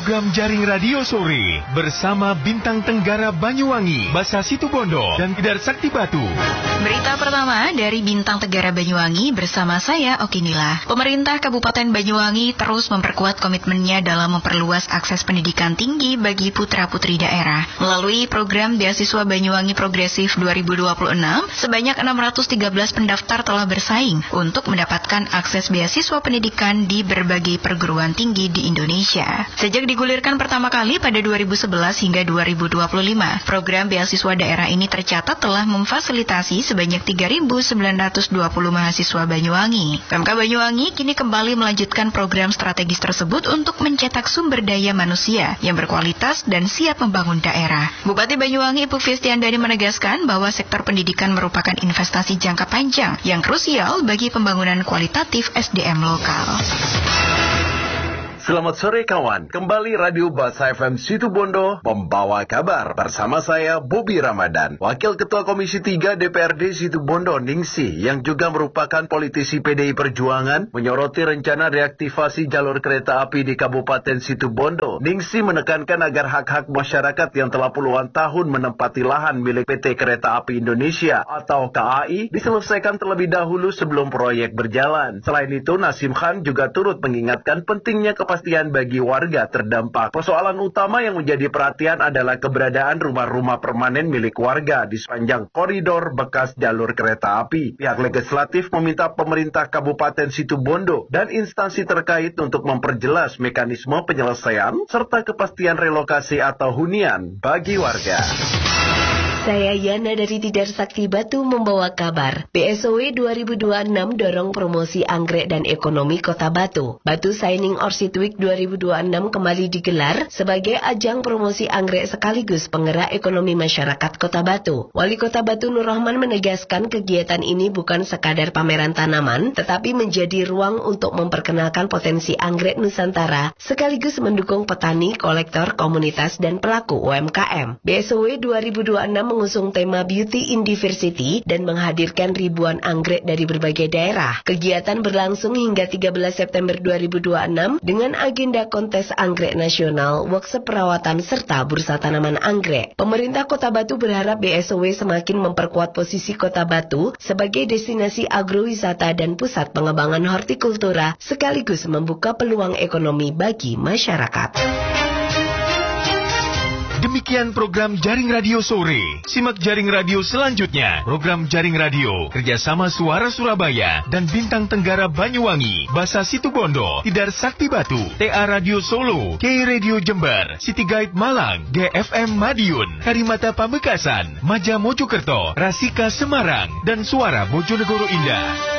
program Jaring Radio Sore bersama Bintang Tenggara Banyuwangi, Basa Situbondo, dan Tidar Sakti Batu. Berita pertama dari Bintang Tenggara Banyuwangi bersama saya Okinila. Pemerintah Kabupaten Banyuwangi terus memperkuat komitmennya dalam memperluas akses pendidikan tinggi bagi putra-putri daerah. Melalui program Beasiswa Banyuwangi Progresif 2026, sebanyak 613 pendaftar telah bersaing untuk mendapatkan akses beasiswa pendidikan di berbagai perguruan tinggi di Indonesia. Sejak digulirkan pertama kali pada 2011 hingga 2025, program beasiswa daerah ini tercatat telah memfasilitasi sebanyak 3.920 mahasiswa Banyuwangi. Pemkab Banyuwangi kini kembali melanjutkan program strategis tersebut untuk mencetak sumber daya manusia yang berkualitas dan siap membangun daerah. Bupati Banyuwangi Ibu Fistiandani menegaskan bahwa sektor pendidikan merupakan investasi jangka panjang yang krusial bagi pembangunan kualitatif SDM lokal. Selamat sore kawan, kembali Radio Basa FM Situbondo membawa kabar bersama saya Bobi Ramadan, Wakil Ketua Komisi 3 DPRD Situbondo Ningsih yang juga merupakan politisi PDI Perjuangan menyoroti rencana reaktivasi jalur kereta api di Kabupaten Situbondo. Ningsih menekankan agar hak-hak masyarakat yang telah puluhan tahun menempati lahan milik PT Kereta Api Indonesia atau KAI diselesaikan terlebih dahulu sebelum proyek berjalan. Selain itu, Nasim Khan juga turut mengingatkan pentingnya kepastian bagi warga terdampak. Persoalan utama yang menjadi perhatian adalah keberadaan rumah-rumah permanen milik warga di sepanjang koridor bekas jalur kereta api. Pihak legislatif meminta pemerintah Kabupaten Situbondo dan instansi terkait untuk memperjelas mekanisme penyelesaian serta kepastian relokasi atau hunian bagi warga. Saya Yana dari Tidar Sakti Batu membawa kabar. BSOW 2026 dorong promosi anggrek dan ekonomi Kota Batu. Batu Signing Orchid Week 2026 kembali digelar sebagai ajang promosi anggrek sekaligus penggerak ekonomi masyarakat Kota Batu. Wali Kota Batu Nur Rahman menegaskan kegiatan ini bukan sekadar pameran tanaman, tetapi menjadi ruang untuk memperkenalkan potensi anggrek Nusantara, sekaligus mendukung petani, kolektor, komunitas, dan pelaku UMKM. BSOW 2026 mengusung tema Beauty in Diversity dan menghadirkan ribuan anggrek dari berbagai daerah. Kegiatan berlangsung hingga 13 September 2026 dengan agenda kontes anggrek nasional, workshop perawatan, serta bursa tanaman anggrek. Pemerintah Kota Batu berharap BSOW semakin memperkuat posisi Kota Batu sebagai destinasi agrowisata dan pusat pengembangan hortikultura, sekaligus membuka peluang ekonomi bagi masyarakat. Demikian program Jaring Radio Sore. Simak Jaring Radio selanjutnya. Program Jaring Radio kerjasama Suara Surabaya dan Bintang Tenggara Banyuwangi, Basa Situbondo, Tidar Sakti Batu, TA Radio Solo, K Radio Jember, City Guide Malang, GFM Madiun, Karimata Pamekasan, Maja Mojokerto, Rasika Semarang, dan Suara Bojonegoro Indah.